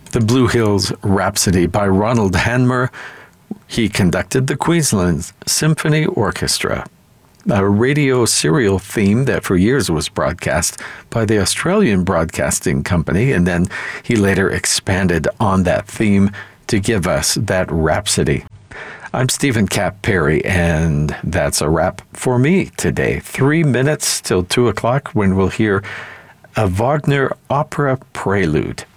The Blue Hills Rhapsody by Ronald Hanmer. He conducted the Queensland Symphony Orchestra, a radio serial theme that for years was broadcast by the Australian Broadcasting Company, and then he later expanded on that theme to give us that Rhapsody. I'm Stephen Cap Perry, and that's a wrap for me today. 3 minutes till 2 o'clock when we'll hear a Wagner opera prelude.